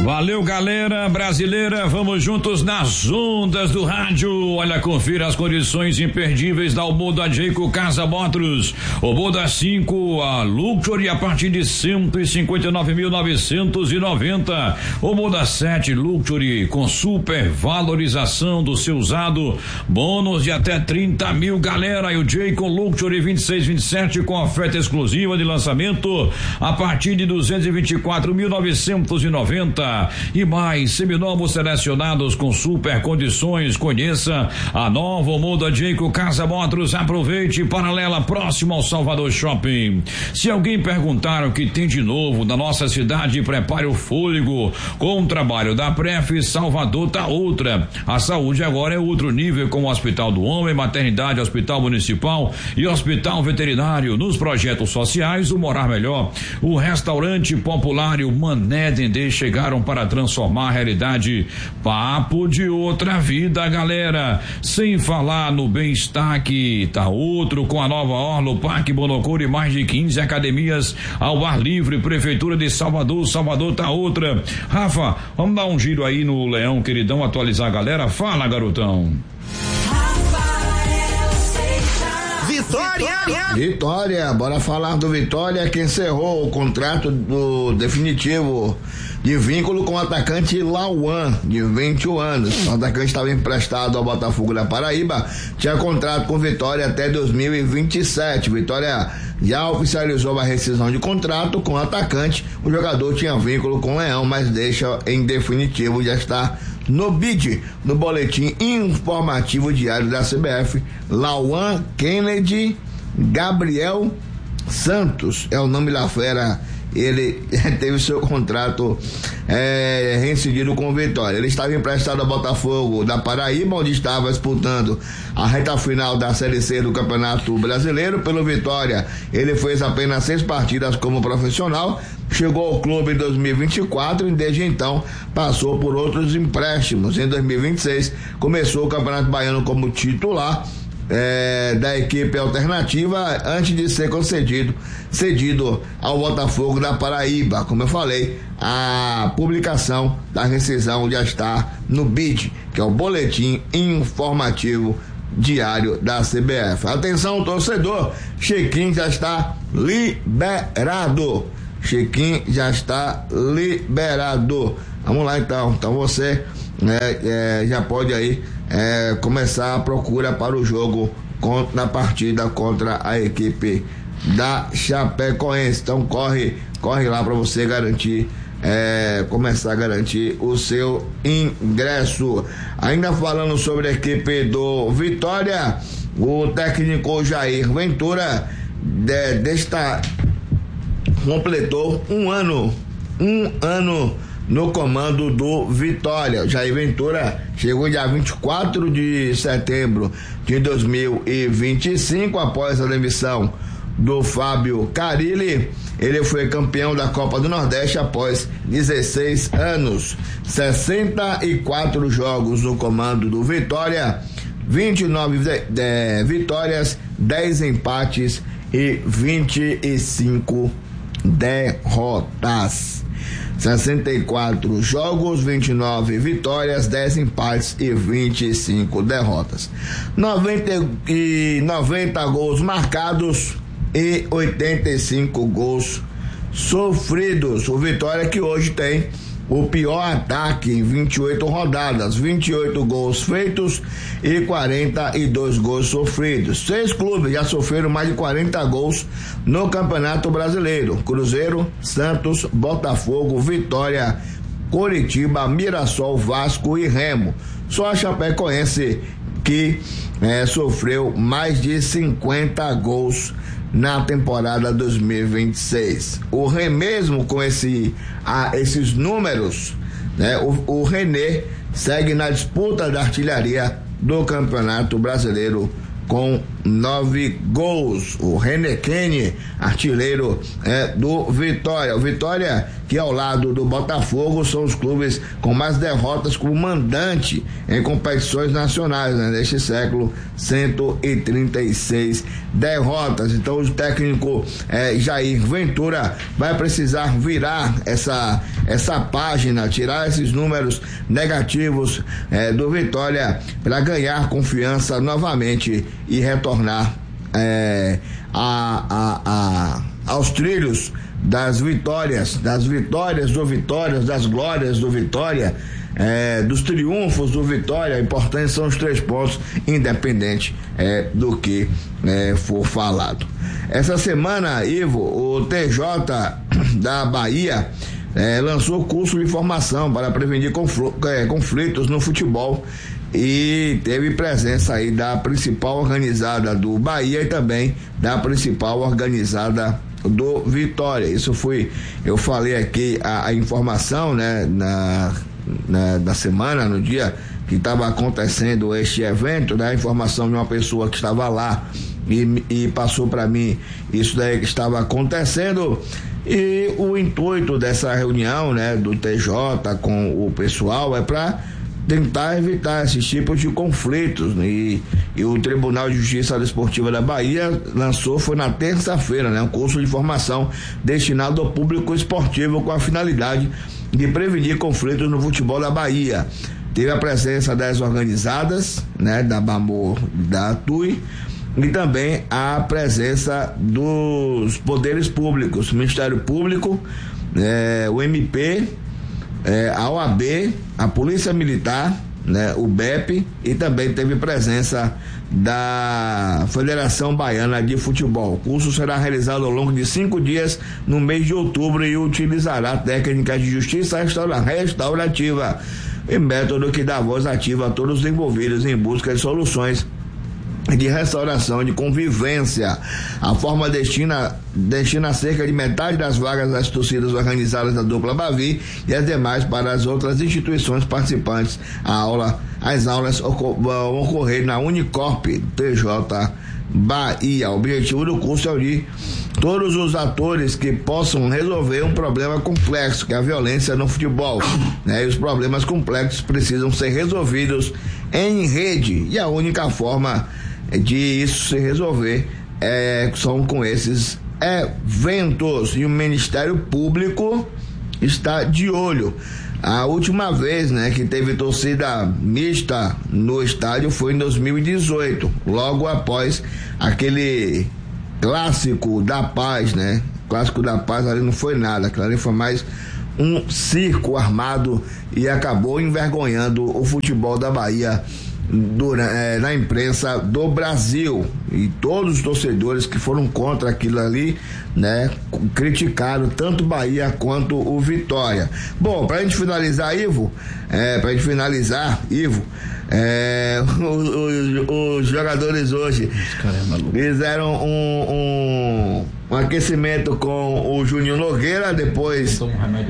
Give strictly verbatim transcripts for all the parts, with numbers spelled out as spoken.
Valeu, galera brasileira, vamos juntos nas ondas do rádio. Olha, confira as condições imperdíveis da Omoda Jayco Casa Motors. Omoda cinco, a Luxury a partir de cento e cinquenta e nove mil novecentos e noventa. Omoda sete Luxury com super valorização do seu usado, bônus de até trinta mil, galera. E o Jayco Luxury vinte e seis, vinte e sete com oferta exclusiva de lançamento a partir de duzentos e vinte e quatro mil novecentos e noventa. E mais seminovos selecionados com super condições. Conheça a nova Omoda Jayco Casa Motors. Aproveite, paralela próximo ao Salvador Shopping. Se alguém perguntar o que tem de novo na nossa cidade, prepare o fôlego. Com o trabalho da Pref, Salvador tá outra. A saúde agora é outro nível, com o Hospital do Homem, Maternidade, Hospital Municipal e Hospital Veterinário. Nos projetos sociais, o Morar Melhor, o Restaurante Popular e o Mané Dendê chegaram para transformar a realidade. Papo de outra vida, galera. Sem falar no bem-estar que tá outro, com a nova orla, o Parque Bonocor e mais de quinze academias ao ar livre. Prefeitura de Salvador, Salvador tá outra. Rafa, vamos dar um giro aí no Leão, queridão, atualizar a galera. Fala, garotão. Vitória! Vitória, bora falar do Vitória, que encerrou o contrato do definitivo de vínculo com o atacante Lauan, de vinte e um anos. O atacante estava emprestado ao Botafogo da Paraíba, tinha contrato com Vitória até dois mil e vinte e sete. Vitória já oficializou a rescisão de contrato com o atacante. O jogador tinha vínculo com o Leão, mas deixa em definitivo, já está no B I D, no boletim informativo diário da C B F. Lauan Kennedy Gabriel Santos é o nome da fera. Ele teve seu contrato é, reincidido com o Vitória. Ele estava emprestado ao Botafogo da Paraíba, onde estava disputando a reta final da Série C do Campeonato Brasileiro. Pelo Vitória, ele fez apenas seis partidas como profissional. Chegou ao clube em dois mil e vinte e quatro e desde então passou por outros empréstimos. Em dois mil e vinte e seis começou o Campeonato Baiano como titular É, da equipe alternativa, antes de ser concedido cedido ao Botafogo da Paraíba. Como eu falei, a publicação da rescisão já está no B I D, que é o boletim informativo diário da C B F. Atenção, torcedor, Chiquinho já está liberado. Chiquinho já está liberado. Vamos lá então. Então você é, é, já pode aí É, começar a procura para o jogo com, na partida contra a equipe da Chapecoense. Então corre, corre lá para você garantir, é, começar a garantir o seu ingresso. Ainda falando sobre a equipe do Vitória, o técnico Jair Ventura de, desta, completou um ano, um ano no comando do Vitória. Jair Ventura chegou dia vinte e quatro de setembro de dois mil e vinte e cinco, após a demissão do Fábio Carilli. Ele foi campeão da Copa do Nordeste após dezesseis anos, sessenta e quatro jogos no comando do Vitória, vinte e nove de, de, vitórias, dez empates e vinte e cinco derrotas. sessenta e quatro jogos, vinte e nove vitórias, dez empates e vinte e cinco derrotas. noventa e noventa gols marcados e oitenta e cinco gols sofridos. O Vitória, que hoje tem o pior ataque em vinte e oito rodadas, vinte e oito gols feitos e quarenta e dois gols sofridos. Seis clubes já sofreram mais de quarenta gols no Campeonato Brasileiro: Cruzeiro, Santos, Botafogo, Vitória, Coritiba, Mirassol, Vasco e Remo. Só a Chapecoense que é, sofreu mais de cinquenta gols na temporada dois mil e vinte e seis. O Remo, mesmo com esse, ah, esses números, né, o, o René segue na disputa da artilharia do Campeonato Brasileiro com nove gols. O Renequene, artilheiro é, do Vitória. O Vitória, que ao lado do Botafogo, são os clubes com mais derrotas como mandante em competições nacionais, né? Neste século, cento e trinta e seis derrotas. Então o técnico é, Jair Ventura vai precisar virar essa, essa página, tirar esses números negativos é, do Vitória para ganhar confiança novamente e retornar é, a, a, a, aos trilhos das vitórias, das vitórias do Vitória, das glórias do Vitória, é, dos triunfos do Vitória. Importantes são os três pontos, independente é, do que é, for falado. Essa semana, Ivo, o T J da Bahia é, lançou curso de formação para prevenir confl- é, conflitos no futebol, e teve presença aí da principal organizada do Bahia e também da principal organizada do Vitória. Isso foi, eu falei aqui a, a informação, né, na, na, da semana, no dia que estava acontecendo este evento, né, a informação de uma pessoa que estava lá e, e passou para mim isso daí que estava acontecendo. E o intuito dessa reunião, né, do T J com o pessoal é para tentar evitar esses tipos de conflitos, né? e, e o Tribunal de Justiça Desportiva da Bahia lançou, foi na terça-feira, né, um curso de formação destinado ao público esportivo com a finalidade de prevenir conflitos no futebol da Bahia. Teve a presença das organizadas, né, da BAMOR, da TUI, e também a presença dos poderes públicos, Ministério Público, é, o M P, É, a O A B, a Polícia Militar, né, o B E P, e também teve presença da Federação Baiana de Futebol. O curso será realizado ao longo de cinco dias no mês de outubro e utilizará técnicas de justiça restaurativa e método que dá voz ativa a todos os envolvidos em busca de soluções de restauração, de convivência. A forma destina, destina cerca de metade das vagas das torcidas organizadas da dupla Bavi e as demais para as outras instituições participantes. A aula, as aulas ocor- vão ocorrer na Unicorp T J Bahia. O objetivo do curso é unir todos os atores que possam resolver um problema complexo, que é a violência no futebol, né? E os problemas complexos precisam ser resolvidos em rede, e a única forma de isso se resolver é, são com esses eventos, e o Ministério Público está de olho. A última vez, né, que teve torcida mista no estádio foi em dois mil e dezoito, logo após aquele clássico da paz, né? Clássico da paz ali não foi nada, aquilo ali foi mais um circo armado e acabou envergonhando o futebol da Bahia Durante, é, na imprensa do Brasil, e todos os torcedores que foram contra aquilo ali, né, criticaram tanto Bahia quanto o Vitória. Bom, pra gente finalizar, Ivo, é, pra gente finalizar, Ivo, é, os, os, os jogadores hoje fizeram um, um, um aquecimento com o Juninho Nogueira, depois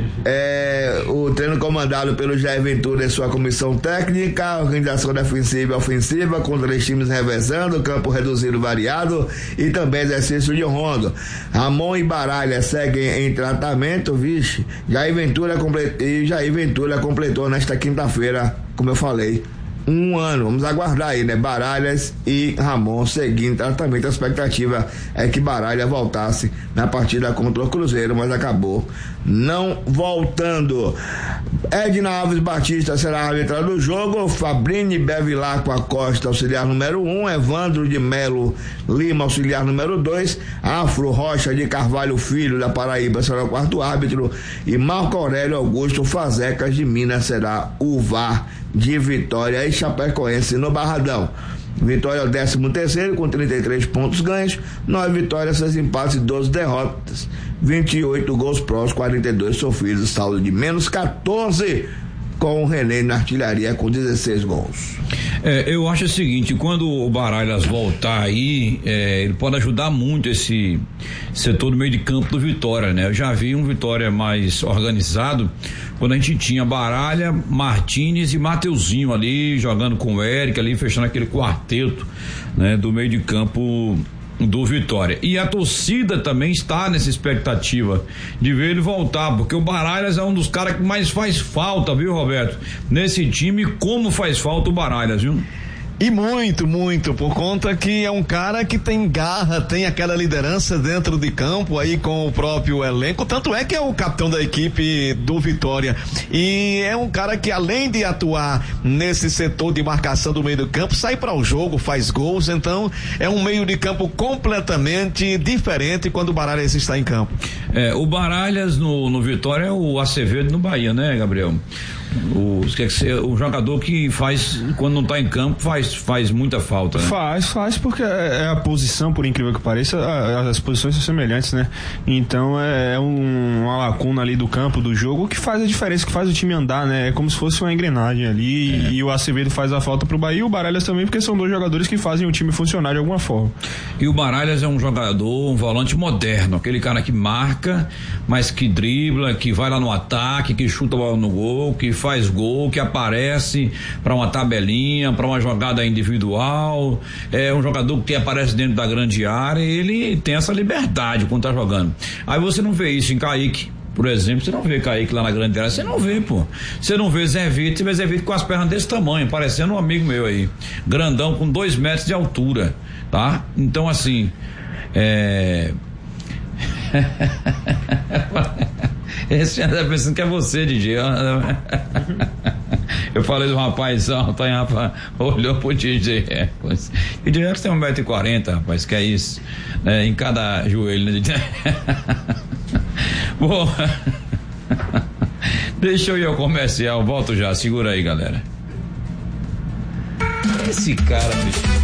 é, o treino comandado pelo Jair Ventura e sua comissão técnica, organização defensiva e ofensiva, com três times revezando, campo reduzido variado e também exercício de rondo. Ramon e Baralha seguem em tratamento, vixe, Jair Ventura, complet... e Jair Ventura completou nesta quinta-feira, como eu falei, um ano. Vamos aguardar aí, né? Baralhas e Ramon seguindo tratamento. A expectativa é que Baralha voltasse na partida contra o Cruzeiro, mas acabou não voltando. Edna Alves Batista será arbitrado do jogo, Fabrini Bevilacqua com a Costa, auxiliar número um, Evandro de Melo Lima, auxiliar número dois, Afro Rocha de Carvalho Filho da Paraíba será o quarto árbitro, e Marco Aurélio Augusto Fazecas de Minas será o V A R de Vitória e Chapecoense no Barradão. Vitória é o décimo terceiro com trinta e três pontos ganhos, nove vitórias, seis empates e doze derrotas, vinte e oito gols prós, quarenta e dois sofridos, saldo de menos quatorze com o René na artilharia com dezesseis gols. É, eu acho o seguinte, quando o Baralhas voltar aí, é, ele pode ajudar muito esse setor do meio de campo do Vitória, né? Eu já vi um Vitória mais organizado quando a gente tinha Baralha, Martínez e Mateuzinho ali, jogando com o Eric ali, fechando aquele quarteto, né? Do meio de campo do Vitória. E a torcida também está nessa expectativa de ver ele voltar, porque o Baralhas é um dos caras que mais faz falta, viu, Roberto? Nesse time, como faz falta o Baralhas, viu? E muito, muito, por conta que é um cara que tem garra, tem aquela liderança dentro de campo aí com o próprio elenco, tanto é que é o capitão da equipe do Vitória, e é um cara que além de atuar nesse setor de marcação do meio do campo, sai para o jogo, faz gols, então é um meio de campo completamente diferente quando o Baralhas está em campo. É, o Baralhas no, no Vitória é o Acevedo no Bahia, né, Gabriel? O, quer dizer, o jogador que faz, quando não está em campo, faz, faz muita falta, né? Faz, faz porque é a posição, por incrível que pareça, as posições são semelhantes, né? Então é um, uma lacuna ali do campo, do jogo, que faz a diferença, que faz o time andar, né? É como se fosse uma engrenagem ali, é. e o Acevedo faz a falta pro Bahia e o Baralhas também, porque são dois jogadores que fazem o time funcionar de alguma forma. E o Baralhas é um jogador, um volante moderno, aquele cara que marca, mas que dribla, que vai lá no ataque, que chuta a bola no gol, que faz gol, que aparece para uma tabelinha, para uma jogada individual, é um jogador que aparece dentro da grande área, ele tem essa liberdade quando tá jogando. Aí você não vê isso em Kaique, por exemplo, você não vê Kaique lá na grande área, você não vê, pô. Você não vê Zé Vitor, você vê Zé Vitor com as pernas desse tamanho, parecendo um amigo meu aí, grandão com dois metros de altura, tá? Então assim, é... Esse anda pensando que é você, D J. Eu falei do rapaz alto, aí rapaz olhou pro D J. É, pois. O D J tem um metro e quarenta, rapaz, que é isso, né? Em cada joelho, né, D J? Bom, deixa eu ir ao comercial, volto já, segura aí, galera. Esse cara, bicho.